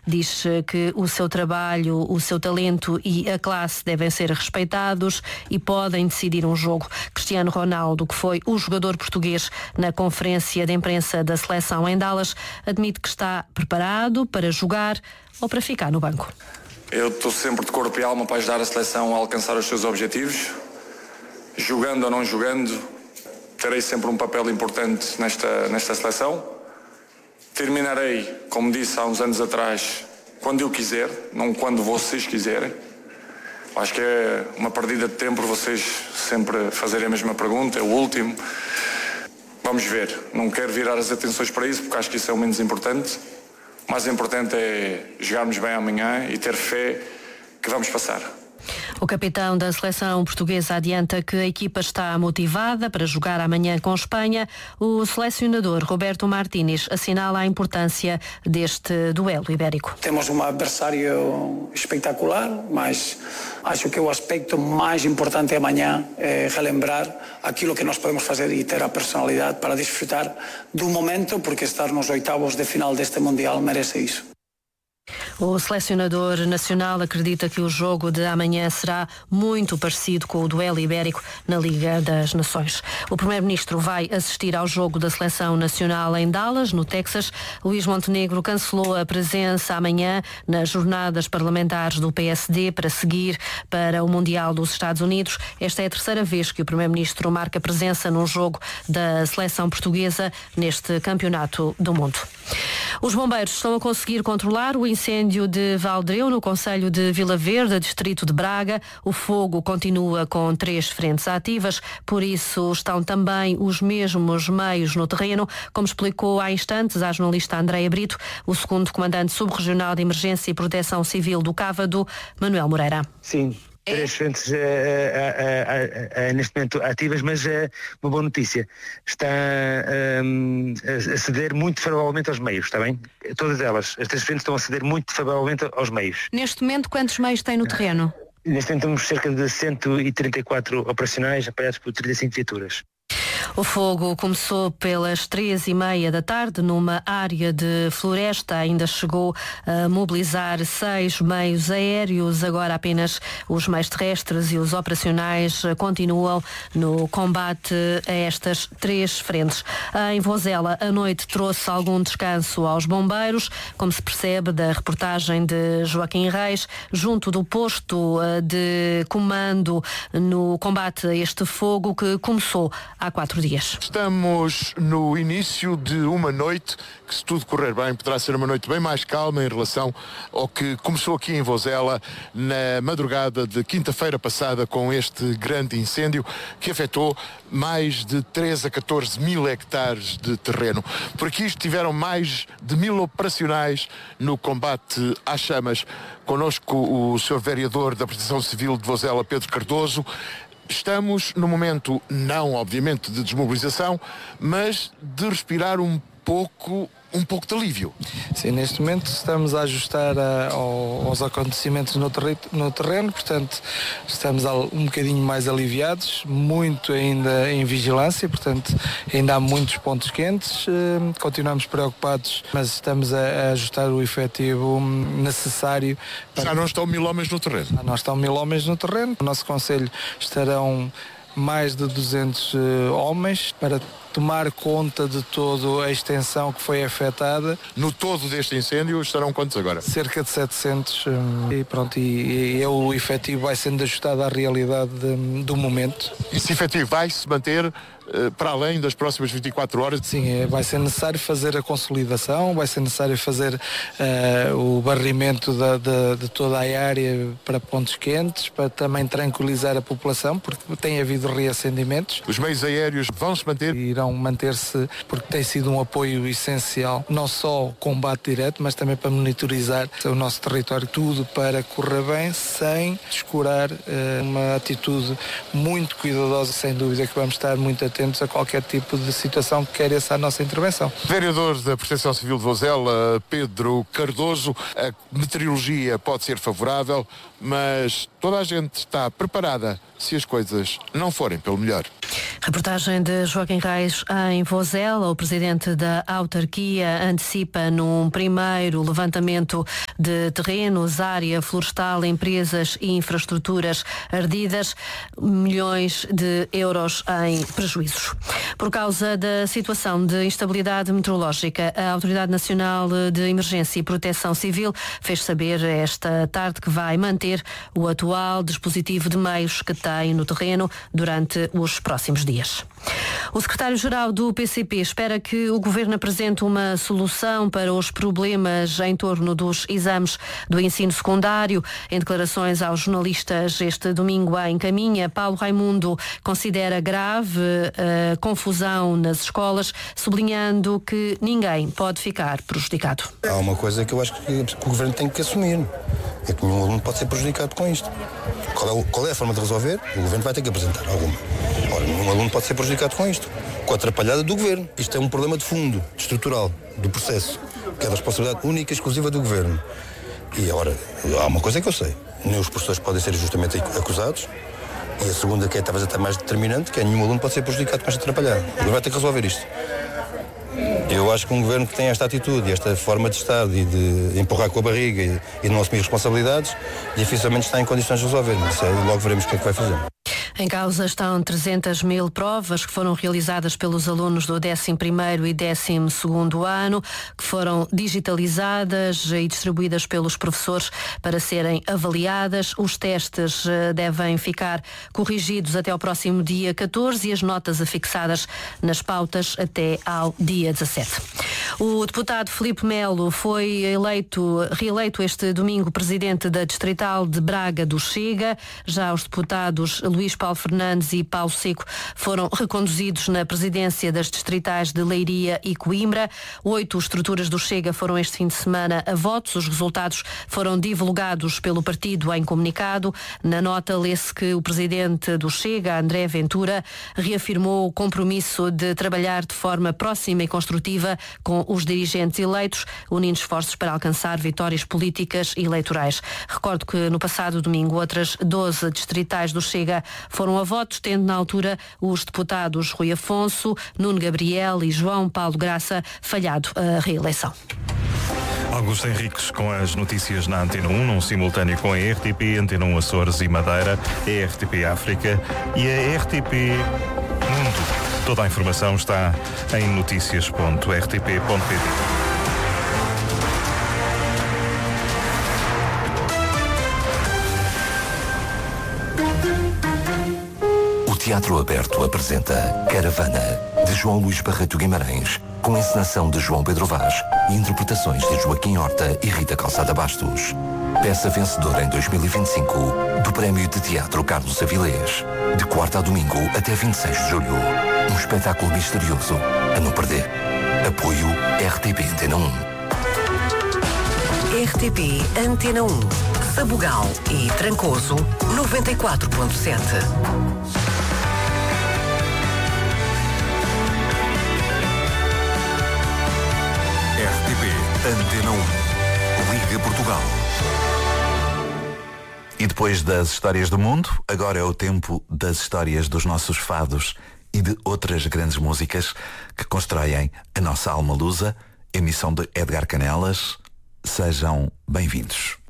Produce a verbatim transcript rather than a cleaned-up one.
Diz que o seu trabalho, o seu talento e a classe devem ser respeitados e podem decidir um jogo. Cristiano Ronaldo, que foi o jogador português na conferência de imprensa da seleção em Dallas, admite que está preparado para jogar ou para ficar no banco. Eu estou sempre de corpo e alma para ajudar a seleção a alcançar os seus objetivos. Jogando ou não jogando, terei sempre um papel importante nesta, nesta seleção. Terminarei, como disse há uns anos atrás, quando eu quiser, não quando vocês quiserem. Acho que é uma perdida de tempo vocês sempre fazerem a mesma pergunta, é o último. Vamos ver, não quero virar as atenções para isso, porque acho que isso é o menos importante. O mais importante é jogarmos bem amanhã e ter fé que vamos passar. O capitão da seleção portuguesa adianta que a equipa está motivada para jogar amanhã com Espanha. O selecionador Roberto Martínez assinala a importância deste duelo ibérico. Temos um adversário espetacular, mas acho que o aspecto mais importante amanhã é relembrar aquilo que nós podemos fazer e ter a personalidade para desfrutar do momento, porque estar nos oitavos de final deste Mundial merece isso. O selecionador nacional acredita que o jogo de amanhã será muito parecido com o duelo ibérico na Liga das Nações. O primeiro-ministro vai assistir ao jogo da seleção nacional em Dallas, no Texas. Luís Montenegro cancelou a presença amanhã nas jornadas parlamentares do P S D para seguir para o Mundial dos Estados Unidos. Esta é a terceira vez que o primeiro-ministro marca presença num jogo da seleção portuguesa neste campeonato do mundo. Os bombeiros estão a conseguir controlar o incêndio de Valdreu, no concelho de Vila Verde, distrito de Braga. O fogo continua com três frentes ativas, por isso estão também os mesmos meios no terreno, como explicou há instantes a jornalista Andreia Brito, o segundo comandante subregional de Emergência e Proteção Civil do Cávado, Manuel Moreira. Sim. Três frentes uh, uh, uh, uh, neste momento ativas, mas é uh, uma boa notícia. Está um, a ceder muito favoravelmente aos meios, está bem? Todas elas, as três frentes estão a ceder muito favoravelmente aos meios. Neste momento, quantos meios tem no terreno? Neste momento temos cerca de cento e trinta e quatro operacionais, apoiados por trinta e cinco viaturas. O fogo começou pelas três e meia da tarde numa área de floresta. Ainda chegou a mobilizar seis meios aéreos. Agora apenas os meios terrestres e os operacionais continuam no combate a estas três frentes. Em Vozela, a noite trouxe algum descanso aos bombeiros, como se percebe da reportagem de Joaquim Reis, junto do posto de comando no combate a este fogo que começou há quatro dias. Estamos no início de uma noite que, se tudo correr bem, poderá ser uma noite bem mais calma em relação ao que começou aqui em Vozela na madrugada de quinta-feira passada, com este grande incêndio que afetou mais de treze a catorze mil hectares de terreno. Por aqui estiveram mais de mil operacionais no combate às chamas. Connosco o senhor vereador da Proteção Civil de Vozela, Pedro Cardoso. Estamos no momento, não obviamente de desmobilização, mas de respirar um pouco, um pouco de alívio. Sim, neste momento estamos a ajustar a, ao, aos acontecimentos no, terri, no terreno, portanto estamos um bocadinho mais aliviados, muito ainda em vigilância, portanto ainda há muitos pontos quentes, eh, continuamos preocupados, mas estamos a, a ajustar o efetivo necessário. Para... Já não estão mil homens no terreno? Já não estão mil homens no terreno, no nosso concelho estarão mais de duzentos uh, homens para tomar conta de toda a extensão que foi afetada. No todo deste incêndio estarão quantos agora? Cerca de setecentos um, e pronto, e, e é o efetivo vai sendo ajustado à realidade de, do momento. Esse efetivo vai se manter uh, para além das próximas vinte e quatro horas? Sim, é, vai ser necessário fazer a consolidação, vai ser necessário fazer uh, o barrimento da, de, de toda a área para pontos quentes, para também tranquilizar a população, porque tem havido reacendimentos. Os meios aéreos vão se manter? Irão manter-se, porque tem sido um apoio essencial, não só o combate direto, mas também para monitorizar o nosso território, tudo para correr bem, sem descurar uh, uma atitude muito cuidadosa. Sem dúvida que vamos estar muito atentos a qualquer tipo de situação que queira essa nossa intervenção. Vereador da Proteção Civil de Vozela, Pedro Cardoso, a meteorologia pode ser favorável, mas toda a gente está preparada se as coisas não forem pelo melhor. Reportagem de Joaquim Reis em Vozela. O presidente da autarquia antecipa num primeiro levantamento de terrenos, área florestal, empresas e infraestruturas ardidas, milhões de euros em prejuízos. Por causa da situação de instabilidade meteorológica, a Autoridade Nacional de Emergência e Proteção Civil fez saber esta tarde que vai manter o atual dispositivo de meios que tem no terreno durante os próximos dias. O secretário-geral do P C P espera que o Governo apresente uma solução para os problemas em torno dos exames do ensino secundário. Em declarações aos jornalistas este domingo em Caminha, Paulo Raimundo considera grave a confusão nas escolas, sublinhando que ninguém pode ficar prejudicado. Há uma coisa que eu acho que o Governo tem que assumir, é que nenhum aluno pode ser prejudicado com isto. Qual é, o, qual é a forma de resolver? O Governo vai ter que apresentar alguma. Ora, nenhum aluno pode ser prejudicado com isto, com a atrapalhada do Governo. Isto é um problema de fundo, estrutural, do processo, que é da responsabilidade única e exclusiva do Governo. E, ora, há uma coisa que eu sei, nem os professores podem ser justamente acusados, e a segunda, que é talvez até mais determinante, que é nenhum aluno pode ser prejudicado com esta atrapalhada. O Governo vai ter que resolver isto. Eu acho que um Governo que tem esta atitude e esta forma de estar e de empurrar com a barriga e, e não assumir responsabilidades, dificilmente está em condições de resolver. Mas é, logo veremos o que é que vai fazer. Em causa estão trezentas mil provas que foram realizadas pelos alunos do décimo primeiro e décimo segundo ano, que foram digitalizadas e distribuídas pelos professores para serem avaliadas. Os testes devem ficar corrigidos até ao próximo dia catorze e as notas afixadas nas pautas até ao dia dezassete. O deputado Filipe Melo foi eleito, reeleito este domingo presidente da Distrital de Braga do Chega. Já os deputados Luís Paulo Fernandes e Paulo Seco foram reconduzidos na presidência das distritais de Leiria e Coimbra. Oito estruturas do Chega foram este fim de semana a votos. Os resultados foram divulgados pelo partido em comunicado. Na nota lê-se que o presidente do Chega, André Ventura, reafirmou o compromisso de trabalhar de forma próxima e construtiva com os dirigentes eleitos, unindo esforços para alcançar vitórias políticas e eleitorais. Recordo que no passado domingo outras doze distritais do Chega foram a votos, tendo na altura os deputados Rui Afonso, Nuno Gabriel e João Paulo Graça falhado a reeleição. Augusto Henriques com as notícias na Antena um, num simultâneo com a R T P, Antena um Açores e Madeira, a R T P África e a R T P Mundo. Toda a informação está em notícias ponto r t p ponto p t. O Teatro Aberto apresenta Caravana, de João Luís Barreto Guimarães, com encenação de João Pedro Vaz e interpretações de Joaquim Horta e Rita Calçada Bastos. Peça vencedora em dois mil e vinte e cinco do Prémio de Teatro Carlos Avilés. De quarta a domingo até vinte e seis de julho. Um espetáculo misterioso a não perder. Apoio R T P Antena um. R T P Antena um. Sabugal e Trancoso noventa e quatro ponto sete. R T P Antena um. Liga Portugal. E depois das histórias do mundo, agora é o tempo das histórias dos nossos fados e de outras grandes músicas que constroem a nossa alma lusa. Emissão de Edgar Canelas. Sejam bem-vindos.